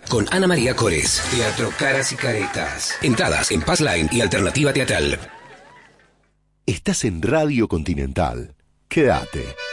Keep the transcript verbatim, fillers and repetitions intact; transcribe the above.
con Ana María Cores. Teatro Caras y Caretas. Entradas en Passline y Alternativa Teatral. Estás en Radio Continental. Quédate.